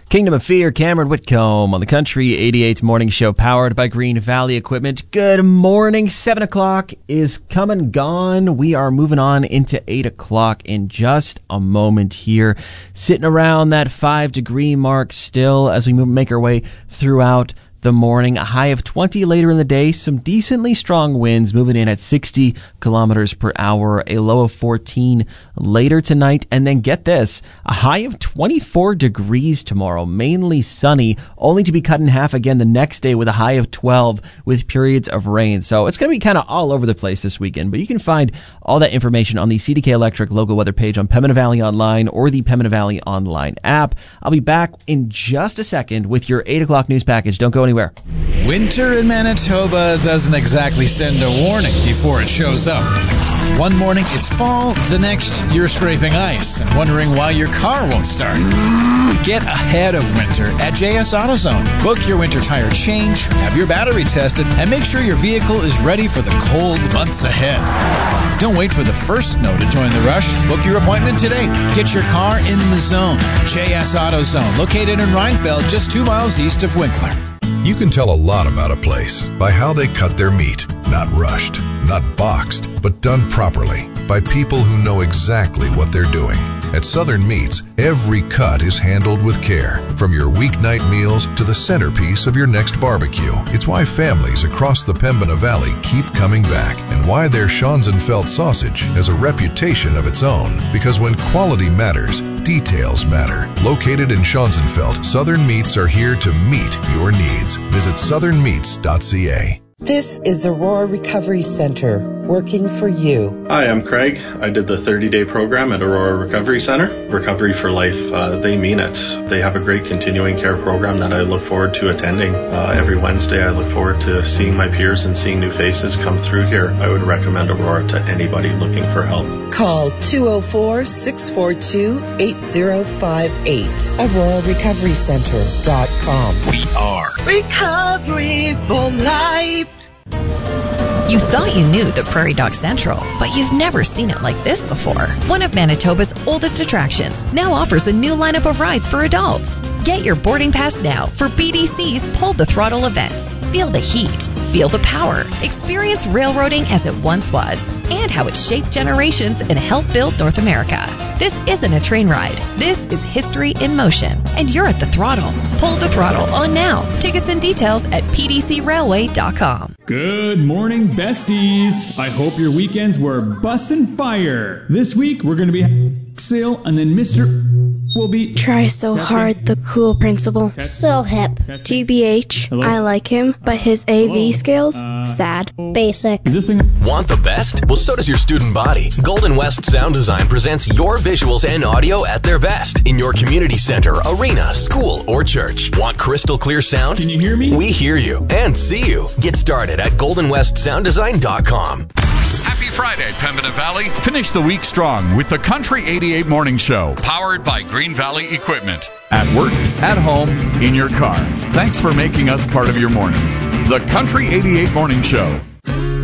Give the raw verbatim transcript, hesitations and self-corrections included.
Kingdom of Fear, Cameron Whitcomb on the Country eighty-eight Morning Show, powered by Green Valley Equipment. Good morning. seven o'clock is come and gone. We are moving on into eight o'clock in just a moment here. Sitting around that five degree mark still as we move, make our way throughout the morning. A high of twenty later in the day. Some decently strong winds moving in at sixty kilometers per hour. A low of fourteen later tonight. And then get this, a high of twenty-four degrees tomorrow. Mainly sunny, only to be cut in half again the next day with a high of twelve with periods of rain. So it's going to be kind of all over the place this weekend. But you can find all that information on the C D K Electric local weather page on Pembina Valley Online or the Pembina Valley Online app. I'll be back in just a second with your eight o'clock news package. Don't go anywhere. Winter in Manitoba doesn't exactly send a warning before it shows up. One morning it's fall, the next you're scraping ice and wondering why your car won't start. Get ahead of winter at J S AutoZone. Book your winter tire change, have your battery tested, and make sure your vehicle is ready for the cold months ahead. Don't wait for the first snow to join the rush. Book your appointment today. Get your car in the zone. J S AutoZone, located in Rhinefeld, just two miles east of Winkler. You can tell a lot about a place by how they cut their meat. Not rushed, not boxed, but done properly by people who know exactly what they're doing. At Southern Meats, every cut is handled with care, from your weeknight meals to the centerpiece of your next barbecue. It's why families across the Pembina Valley keep coming back, and why their Schonzenfeld sausage has a reputation of its own. Because when quality matters, details matter. Located in Schonzenfeld, Southern Meats are here to meet your needs. Visit southern meats dot c a. This is Aurora Recovery Center, working for you. Hi, I'm Craig. I did the thirty-day program at Aurora Recovery Center. Recovery for Life, uh, they mean it. They have a great continuing care program that I look forward to attending. Uh, every Wednesday, I look forward to seeing my peers and seeing new faces come through here. I would recommend Aurora to anybody looking for help. Call two oh four, six four two, eight oh five eight. aurora recovery center dot com. We are Recovery for Life. You thought you knew the Prairie Dog Central, but you've never seen it like this before. One of Manitoba's oldest attractions now offers a new lineup of rides for adults. Get your boarding pass now for B D C's Pull the Throttle events. Feel the heat, feel the power, experience railroading as it once was, and how it shaped generations and helped build North America. This isn't a train ride. This is history in motion, and you're at the throttle. Pull the Throttle on now. Tickets and details at p d c railway dot com. Good morning, besties. I hope your weekends were bussin' fire. This week, we're going to be having a sale, and then Mister will be... Try so testing. Hard, the cool principal. Testing. So hip. Testing. T B H, Hello? I like him, but his A V Hello? skills, Uh, sad. Basic. Is this thing... Want the best? Well, so does your student body. Golden West Sound Design presents your visuals and audio at their best in your community center, arena, school, or church. Want crystal clear sound? Can you hear me? We hear you and see you. Get started at golden west sound design dot com. Happy Friday, Pembina Valley. Finish the week strong with the Country eighty-eight Morning Show, powered by Green Valley Equipment. At work, at home, in your car. Thanks for making us part of your mornings. The Country eighty-eight Morning Show.